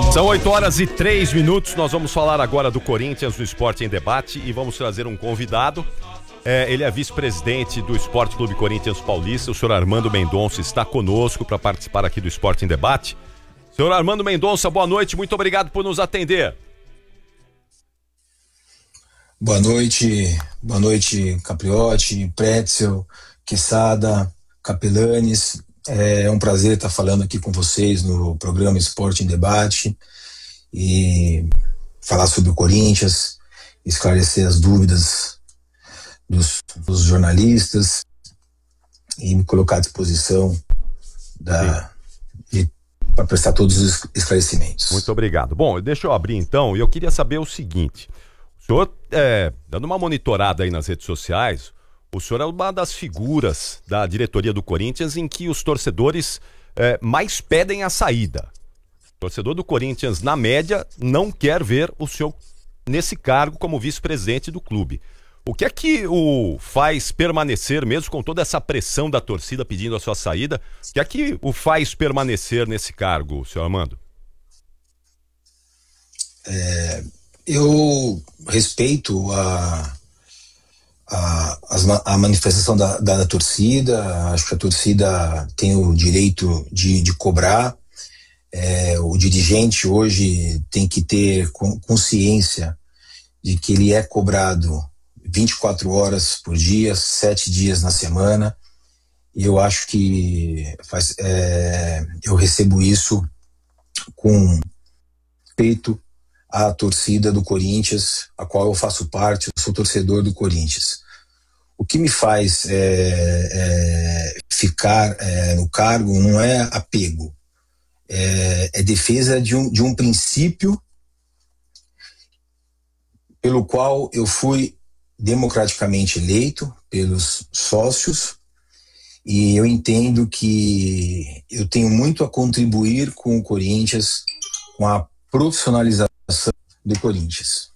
São 8h03. Nós vamos falar agora do Corinthians no Esporte em Debate e vamos trazer um convidado. Ele é vice-presidente do Esporte Clube Corinthians Paulista. O senhor Armando Mendonça está conosco para participar aqui do Esporte em Debate. Senhor Armando Mendonça, boa noite, muito obrigado por nos atender. Boa noite Capriotti, Pretzel, Quesada, Capelanes. É um prazer estar falando aqui com vocês no programa Esporte em Debate e falar sobre o Corinthians, esclarecer as dúvidas dos jornalistas e me colocar à disposição para prestar todos os esclarecimentos. Muito obrigado. Bom, deixa eu abrir então, e eu queria saber o seguinte: o senhor, dando uma monitorada aí nas redes sociais, o senhor é uma das figuras da diretoria do Corinthians em que os torcedores mais pedem a saída. O torcedor do Corinthians, na média, não quer ver o senhor nesse cargo como vice-presidente do clube. O que é que o faz permanecer, mesmo com toda essa pressão da torcida pedindo a sua saída, o que é que o faz permanecer nesse cargo, senhor Armando? Eu respeito a manifestação da torcida. Acho que a torcida tem o direito de cobrar. O dirigente hoje tem que ter consciência de que ele é cobrado 24 horas por dia, 7 dias na semana, e eu acho que eu recebo isso com respeito à torcida do Corinthians, a qual eu faço parte. Eu sou torcedor do Corinthians. O que me faz ficar no cargo não é apego, é defesa de um princípio pelo qual eu fui democraticamente eleito pelos sócios, e eu entendo que eu tenho muito a contribuir com o Corinthians, com a profissionalização do Corinthians.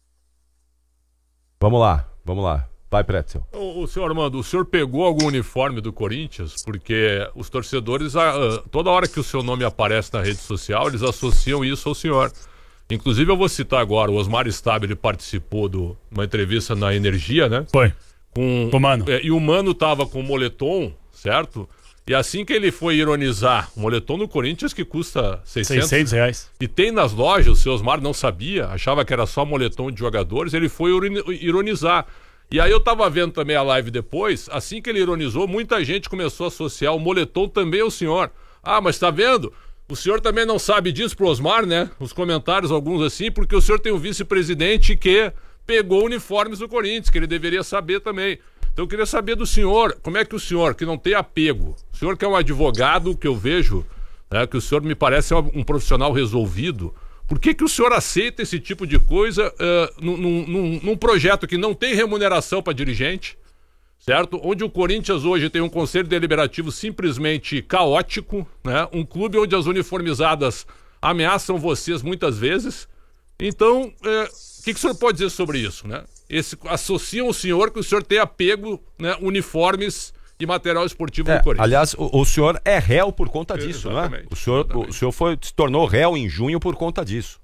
Vamos lá. Vai, Pretzel. O senhor Armando, o senhor pegou algum uniforme do Corinthians? Porque os torcedores, toda hora que o seu nome aparece na rede social, eles associam isso ao senhor. Inclusive, eu vou citar agora, o Osmar Stabile participou de uma entrevista na Energia, né? Foi. Com o Mano. E o Mano tava com o moletom, certo? E assim que ele foi ironizar, o moletom do Corinthians que custa 600 reais. E tem nas lojas, o seu Osmar não sabia, achava que era só moletom de jogadores, ele foi ironizar. E aí eu tava vendo também a live depois, assim que ele ironizou, muita gente começou a associar o moletom também ao senhor. Ah, mas tá vendo? O senhor também não sabe disso pro Osmar, né? Os comentários, alguns assim, porque o senhor tem um vice-presidente que pegou uniformes do Corinthians, que ele deveria saber também. Então eu queria saber do senhor, como é que o senhor, que não tem apego, o senhor que é um advogado, que eu vejo, né, que o senhor me parece um profissional resolvido, por que o senhor aceita esse tipo de coisa num projeto que não tem remuneração para dirigente, certo? Onde o Corinthians hoje tem um conselho deliberativo simplesmente caótico, né? Um clube onde as uniformizadas ameaçam vocês muitas vezes. Então, o que o senhor pode dizer sobre isso, né? Associam o senhor que o senhor tem apego, né, uniformes e material esportivo do Corinthians. Aliás, o senhor é réu por conta disso, né? O senhor se tornou réu em junho por conta disso.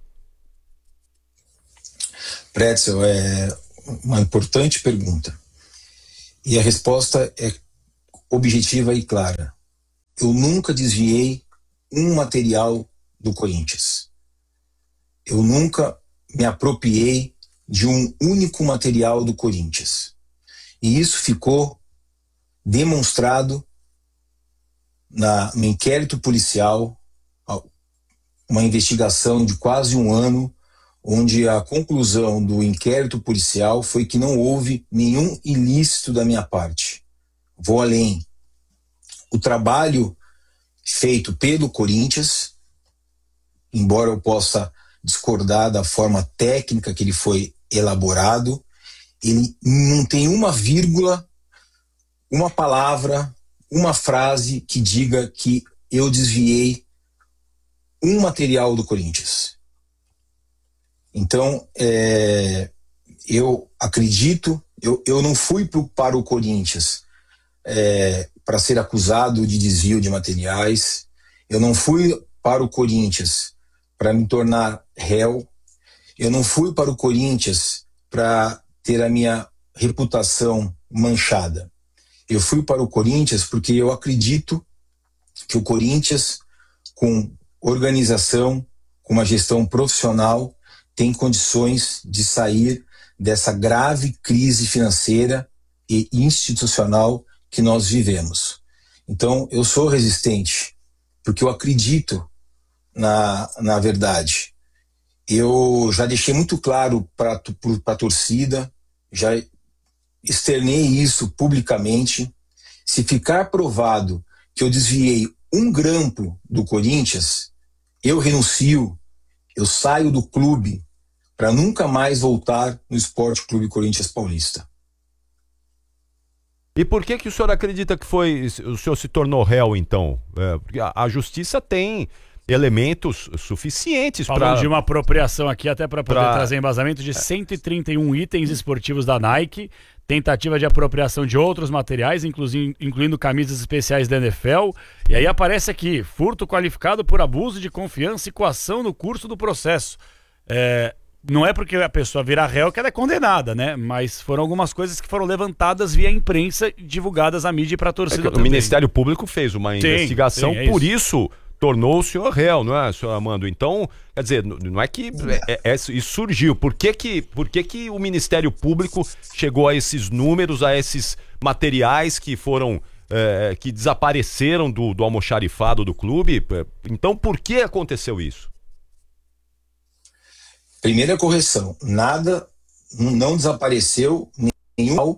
Pretzel, é uma importante pergunta. E a resposta é objetiva e clara. Eu nunca desviei um material do Corinthians. Eu nunca me apropriei de um único material do Corinthians. E isso ficou demonstrado no inquérito policial, uma investigação de quase um ano, onde a conclusão do inquérito policial foi que não houve nenhum ilícito da minha parte. Vou além. O trabalho feito pelo Corinthians, embora eu possa discordar da forma técnica que ele foi elaborado, ele não tem uma vírgula, uma palavra, uma frase que diga que eu desviei um material do Corinthians. Então, eu acredito, eu não fui para o Corinthians para ser acusado de desvio de materiais, eu não fui para o Corinthians para me tornar réu. Eu não fui para o Corinthians para ter a minha reputação manchada. Eu fui para o Corinthians porque eu acredito que o Corinthians, com organização, com uma gestão profissional, tem condições de sair dessa grave crise financeira e institucional que nós vivemos. Então, eu sou resistente, porque eu acredito na verdade. Eu já deixei muito claro para a torcida, já externei isso publicamente. Se ficar provado que eu desviei um grampo do Corinthians, eu renuncio, eu saio do clube para nunca mais voltar no Esporte Clube Corinthians Paulista. E por que o senhor acredita que o senhor se tornou réu, então? Porque a justiça tem elementos suficientes para... Falando de uma apropriação aqui, até para poder trazer embasamento, de 131 itens esportivos da Nike, tentativa de apropriação de outros materiais, incluindo camisas especiais da NFL, e aí aparece aqui, furto qualificado por abuso de confiança e coação no curso do processo. Não é porque a pessoa vira réu que ela é condenada, né? Mas foram algumas coisas que foram levantadas via imprensa, divulgadas à mídia e para a torcida também. O Ministério Público fez uma investigação, por isso tornou o senhor réu, não é, senhor Armando? Então, quer dizer, não é que isso surgiu. Por que o Ministério Público chegou a esses números, a esses materiais que foram... que desapareceram do almoxarifado do clube? Então, por que aconteceu isso? Primeira correção, nada, não desapareceu nenhum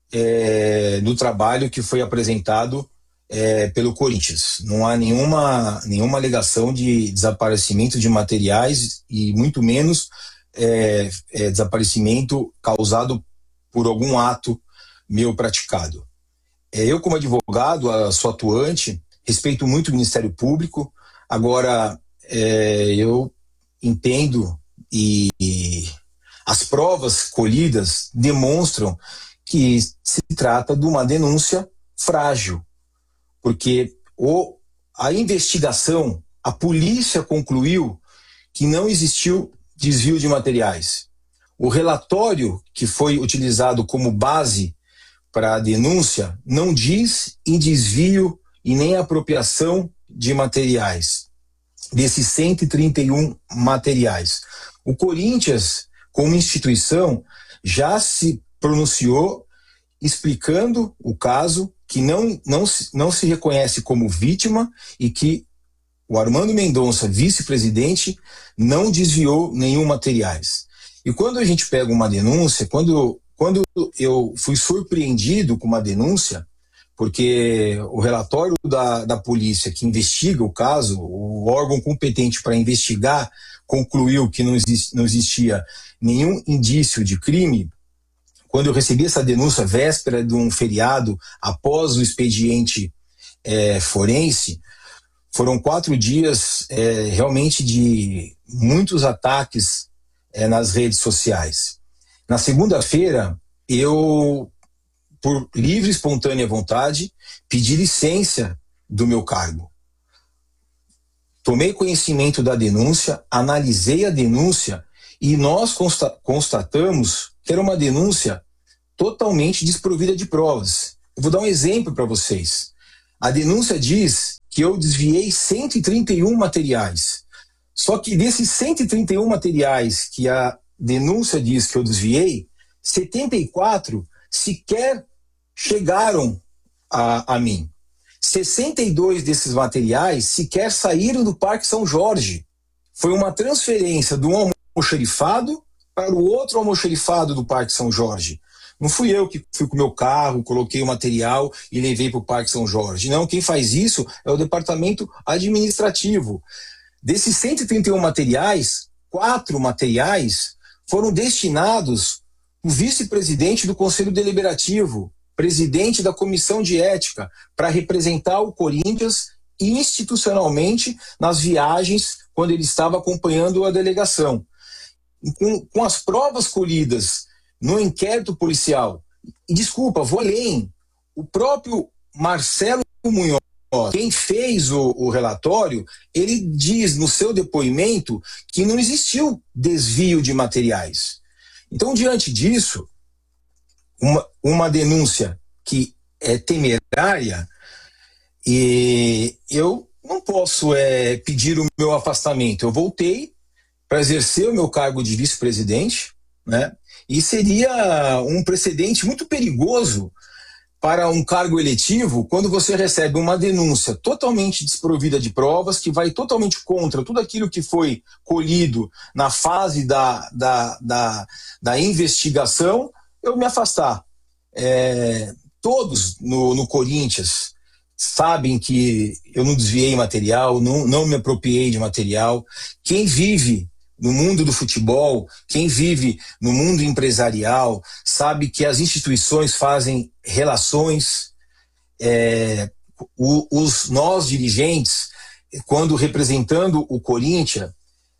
do trabalho que foi apresentado pelo Corinthians. Não há nenhuma alegação de desaparecimento de materiais e muito menos desaparecimento causado por algum ato meu praticado. Eu, como advogado, sou atuante, respeito muito o Ministério Público. Agora, eu entendo e as provas colhidas demonstram que se trata de uma denúncia frágil, porque a investigação, a polícia concluiu que não existiu desvio de materiais. O relatório que foi utilizado como base para a denúncia não diz em desvio e nem apropriação de materiais, desses 131 materiais. O Corinthians, como instituição, já se pronunciou explicando o caso, que não se reconhece como vítima e que o Armando Mendonça, vice-presidente, não desviou nenhum materiais. E quando a gente pega uma denúncia, quando eu fui surpreendido com uma denúncia, porque o relatório da polícia que investiga o caso, o órgão competente para investigar, concluiu que não existia nenhum indício de crime. Quando eu recebi essa denúncia véspera de um feriado, após o expediente forense, foram 4 dias realmente de muitos ataques nas redes sociais. Na segunda-feira, eu, por livre e espontânea vontade, pedi licença do meu cargo. Tomei conhecimento da denúncia, analisei a denúncia e nós constatamos que era uma denúncia totalmente desprovida de provas. Eu vou dar um exemplo para vocês. A denúncia diz que eu desviei 131 materiais. Só que desses 131 materiais que a denúncia diz que eu desviei, 74 sequer chegaram a mim. 62 desses materiais sequer saíram do Parque São Jorge. Foi uma transferência de um almoxarifado para o outro almoxarifado do Parque São Jorge. Não fui eu que fui com o meu carro, coloquei o material e levei para o Parque São Jorge. Não, quem faz isso é o departamento administrativo. Desses 131 materiais, 4 materiais foram destinados ao vice-presidente do Conselho Deliberativo, presidente da Comissão de Ética, para representar o Corinthians institucionalmente nas viagens quando ele estava acompanhando a delegação. Com as provas colhidas no inquérito policial, e desculpa, vou além, o próprio Marcelo Munhoz, Quem fez o relatório, ele diz no seu depoimento que não existiu desvio de materiais. Então, diante disso, uma denúncia que é temerária, e eu não posso pedir o meu afastamento. Eu voltei para exercer o meu cargo de vice-presidente, né? E seria um precedente muito perigoso para um cargo eletivo quando você recebe uma denúncia totalmente desprovida de provas, que vai totalmente contra tudo aquilo que foi colhido na fase da investigação, eu me afastar. Todos no Corinthians sabem que eu não desviei material, não me apropriei de material. Quem vive no mundo do futebol, quem vive no mundo empresarial, sabe que as instituições fazem relações. Nós dirigentes, quando representando o Corinthians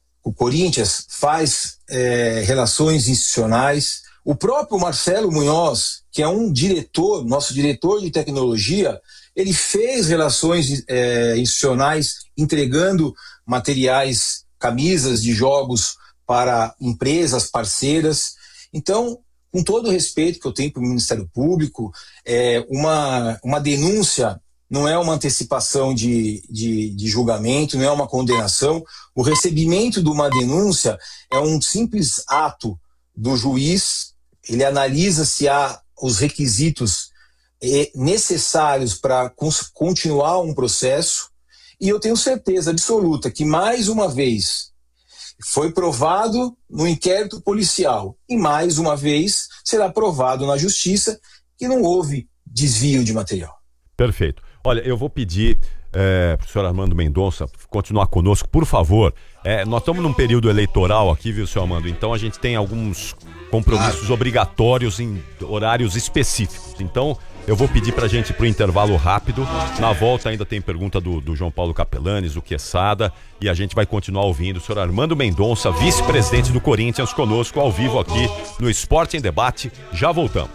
faz relações institucionais. O próprio Marcelo Munhoz, que é um diretor, nosso diretor de tecnologia, ele fez relações institucionais entregando materiais, camisas de jogos para empresas parceiras. Então, com todo o respeito que eu tenho para o Ministério Público, uma denúncia não é uma antecipação de julgamento, não é uma condenação. O recebimento de uma denúncia é um simples ato do juiz. Ele analisa se há os requisitos necessários para continuar um processo, e eu tenho certeza absoluta que, mais uma vez, foi provado no inquérito policial e, mais uma vez, será provado na justiça que não houve desvio de material. Perfeito. Olha, eu vou pedir para o senhor Armando Mendonça continuar conosco, por favor. Nós estamos num período eleitoral aqui, viu, senhor Armando? Então a gente tem alguns compromissos obrigatórios em horários específicos. Então eu vou pedir para a gente ir para o intervalo rápido. Na volta ainda tem pergunta do João Paulo Capelanes, o Quesada, e a gente vai continuar ouvindo o senhor Armando Mendonça, vice-presidente do Corinthians, conosco ao vivo aqui no Esporte em Debate. Já voltamos.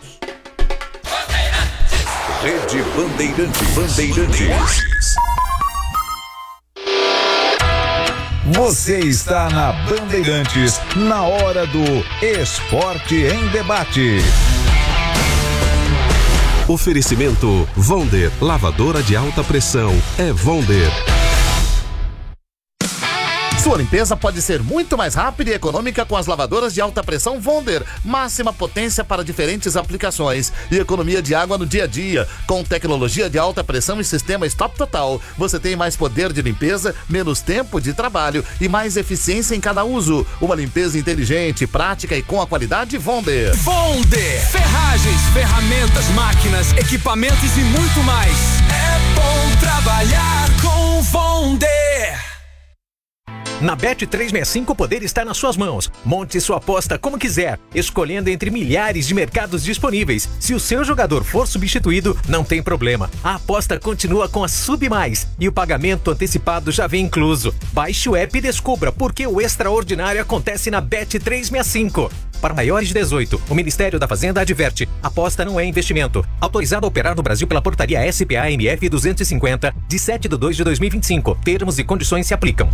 Rede Bandeirantes. Você está na Bandeirantes, na hora do Esporte em Debate. Oferecimento Vonder, lavadora de alta pressão, Vonder. Sua limpeza pode ser muito mais rápida e econômica com as lavadoras de alta pressão Vonder. Máxima potência para diferentes aplicações e economia de água no dia a dia. Com tecnologia de alta pressão e sistema Stop Total, você tem mais poder de limpeza, menos tempo de trabalho e mais eficiência em cada uso. Uma limpeza inteligente, prática e com a qualidade Vonder. Vonder! Ferragens, ferramentas, máquinas, equipamentos e muito mais. É bom trabalhar com Vonder! Na Bet365 o poder está nas suas mãos. Monte sua aposta como quiser, escolhendo entre milhares de mercados disponíveis. Se o seu jogador for substituído, não tem problema. A aposta continua com a Sub Mais e o pagamento antecipado já vem incluso. Baixe o app e descubra por que o extraordinário acontece na Bet365. Para maiores de 18, o Ministério da Fazenda adverte: aposta não é investimento. Autorizado a operar no Brasil pela portaria SPA-MF 250, de 7/2/2025. Termos e condições se aplicam.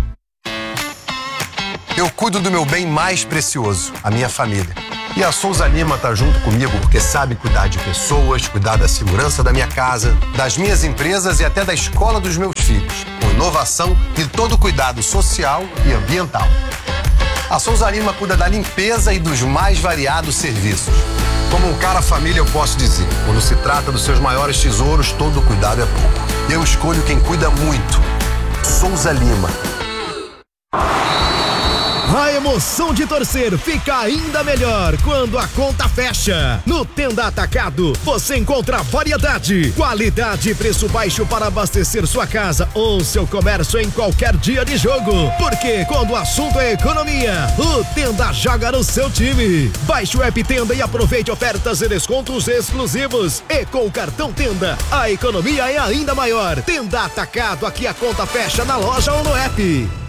Eu cuido do meu bem mais precioso, a minha família. E a Souza Lima tá junto comigo porque sabe cuidar de pessoas, cuidar da segurança da minha casa, das minhas empresas e até da escola dos meus filhos, com inovação e todo cuidado social e ambiental. A Souza Lima cuida da limpeza e dos mais variados serviços. Como um cara família, eu posso dizer, quando se trata dos seus maiores tesouros, todo cuidado é pouco. Eu escolho quem cuida muito. Souza Lima. A emoção de torcer fica ainda melhor quando a conta fecha. No Tenda Atacado, você encontra variedade, qualidade e preço baixo para abastecer sua casa ou seu comércio em qualquer dia de jogo. Porque quando o assunto é economia, o Tenda joga no seu time. Baixe o app Tenda e aproveite ofertas e descontos exclusivos. E com o cartão Tenda, a economia é ainda maior. Tenda Atacado, aqui a conta fecha na loja ou no app.